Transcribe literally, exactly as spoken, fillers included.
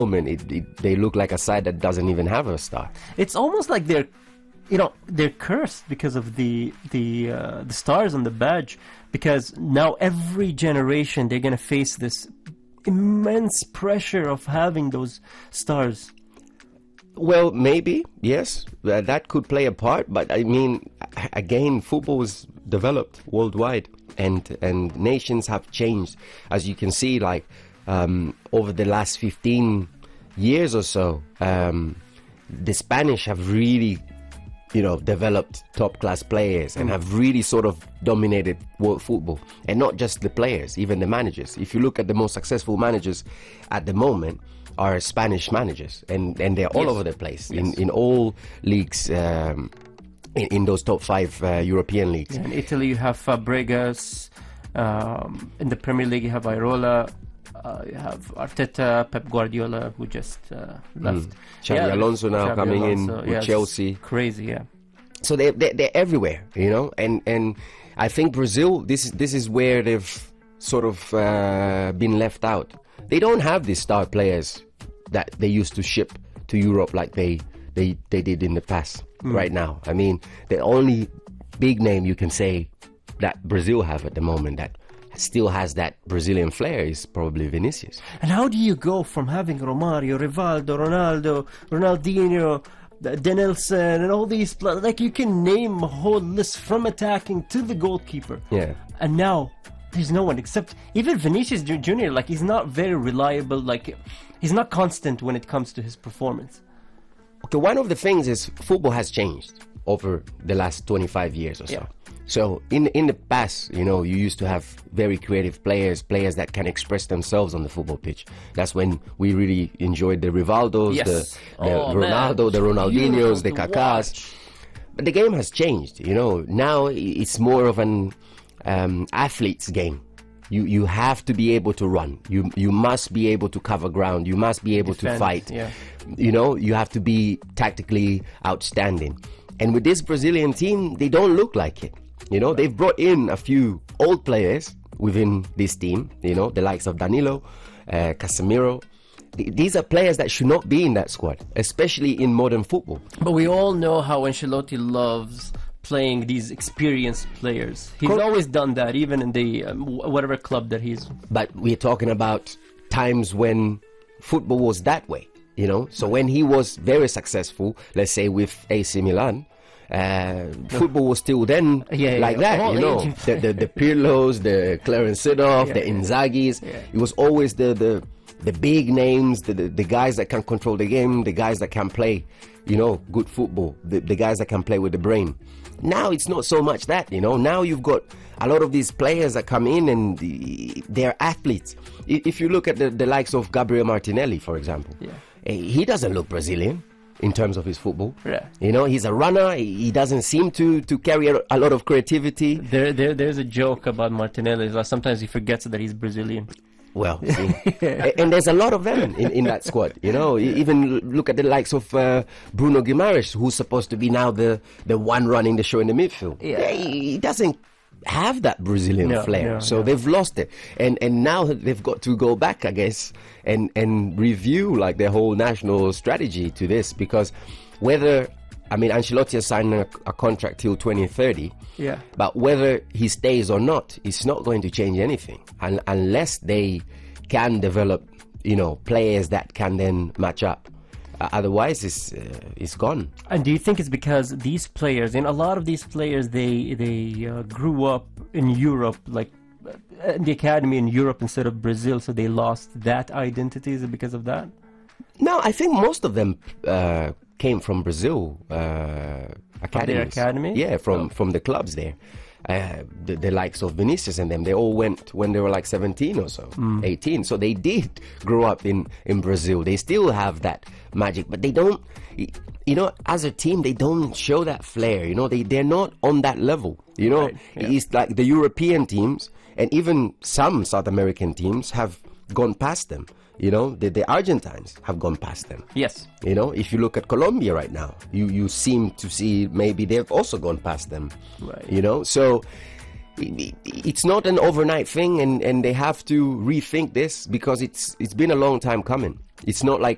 moment, it, it, they look like a side that doesn't even have a star. It's almost like they're, you know, they're cursed because of the the uh, the stars on the badge. Because now every generation they're gonna face this immense pressure of having those stars. Well, maybe, yes, uh, that could play a part. But I mean, again, football is developed worldwide, and and nations have changed, as you can see, like um, over the last fifteen years or so. Um, the Spanish have really, you know, developed top-class players and have really sort of dominated world football. And not just the players, even the managers. If you look at the most successful managers at the moment, are Spanish managers, and, and they're all yes. over the place, yes. in, in all leagues, um, in, in those top five uh, European leagues. Yeah, in Italy you have Fabregas, um, in the Premier League you have Irola, uh, you have Arteta, Pep Guardiola, who just uh, left. Mm. Xabi yeah, Alonso now Xabi coming Alonso. in with yeah, Chelsea. Crazy, yeah. So they they're, they're everywhere, you know, and and I think Brazil, this this is where they've sort of uh, been left out. They don't have these star players that they used to ship to Europe like they they, they did in the past. Mm. Right now, I mean, the only big name you can say that Brazil have at the moment that still has that Brazilian flair is probably Vinicius. And how do you go from having Romario, Rivaldo, Ronaldo, Ronaldinho, Denelson, and all these, like, you can name a whole list from attacking to the goalkeeper. Yeah. And now there's no one except even Vinicius Junior Like, he's not very reliable. Like, he's not constant when it comes to his performance. Okay, one of the things is football has changed over the last twenty-five years or so. Yeah. So in in the past, you know, you used to have very creative players, players that can express themselves on the football pitch. That's when we really enjoyed the Rivaldos, yes. the, the oh, Ronaldo, man. the Ronaldinhos, the Kakás. Watch. But the game has changed, you know. Now it's more of an um, athlete's game. You you have to be able to run. You you must be able to cover ground. You must be able Defend, to fight. Yeah. You know, you have to be tactically outstanding. And with this Brazilian team, they don't look like it. You know, they've brought in a few old players within this team, you know, the likes of Danilo, uh, Casemiro. Th- these are players that should not be in that squad, especially in modern football. But we all know how Ancelotti loves playing these experienced players. He's Cor- always done that, even in the um, whatever club that he's. But we're talking about times when football was that way, you know. So when he was very successful, let's say with A C Milan, Uh, football was still then yeah, yeah, like yeah. that, All you know, the, the the Pirlos, the Clarence Seedorf, yeah, the yeah. Inzagis. Yeah. It was always the the, the big names, the, the the guys that can control the game, the guys that can play, you know, good football, the, the guys that can play with the brain. Now it's not so much that, you know. Now you've got a lot of these players that come in and the, they're athletes. If you look at the, the likes of Gabriel Martinelli, for example, Yeah. he doesn't look Brazilian in terms of his football. Yeah. You know, he's a runner. He doesn't seem to, to carry a, a lot of creativity. There, there, there's a joke about Martinelli. Like, sometimes he forgets that he's Brazilian. Well, see, a- and there's a lot of them in, in that squad. You know, you even look at the likes of uh, Bruno Guimaraes, who's supposed to be now the, the one running the show in the midfield. Yeah. He, he doesn't have that Brazilian No, flair, no, so no. they've lost it, and and now they've got to go back, I guess, and and review like their whole national strategy to this, because whether, I mean, Ancelotti has signed a, a contract till twenty thirty, Yeah. but whether he stays or not, it's not going to change anything un- unless they can develop, you know, players that can then match up. Uh, otherwise, it's uh, it's gone. And do you think it's because these players, and a lot of these players, they they uh, grew up in Europe, like uh, in the academy in Europe instead of Brazil, so they lost that identity? Is it because of that? No, I think most of them uh, came from Brazil uh, academies. academy? Yeah, from Oh. from the clubs there. Uh, the, the likes of Vinicius and them, they all went when they were like seventeen or so, eighteen. So they did grow up in, in Brazil. They still have that magic, but they don't, you know, as a team, they don't show that flair. You know, they, they're not on that level. You know, Right, yeah. it's like the European teams and even some South American teams have gone past them. You know, the, the Argentines have gone past them. Yes. You know, if you look at Colombia right now, you, you seem to see maybe they've also gone past them. Right. You know, so it, it's not an overnight thing, and, and they have to rethink this because it's it's been a long time coming. It's not like